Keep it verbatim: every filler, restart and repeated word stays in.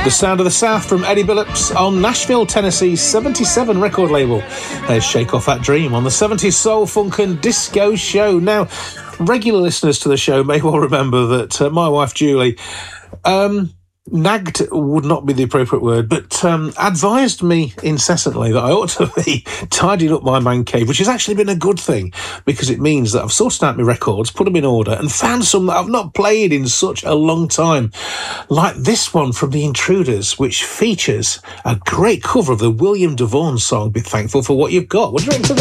The Sound of the South from Eddie Billups on Nashville, Tennessee's seventy-seven record label. There's Shake Off That Dream on the seventies Soul, Funk and Disco Show. Now, regular listeners to the show may well remember that uh, my wife Julie um, nagged would not be the appropriate word, but um, advised me incessantly that I ought to be tidying up my man cave, which has actually been a good thing because it means that I've sorted out my records, put them in order, and found some that I've not played in such a long time, like this one from The Intruders, which features a great cover of the William DeVaughn song, Be Thankful for What You've Got. What do you reckon to